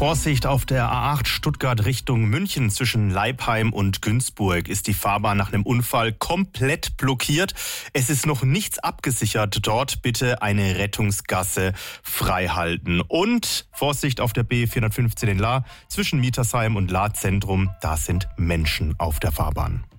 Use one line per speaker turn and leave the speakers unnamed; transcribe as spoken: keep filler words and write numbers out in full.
Vorsicht auf der A acht Stuttgart Richtung München zwischen Leipheim und Günzburg ist die Fahrbahn nach einem Unfall komplett blockiert. Es ist noch nichts abgesichert dort. Bitte eine Rettungsgasse freihalten. Und Vorsicht auf der B vierhundertfünfzehn in Lahr zwischen Mietersheim und Lahr Zentrum. Da sind Menschen auf der Fahrbahn.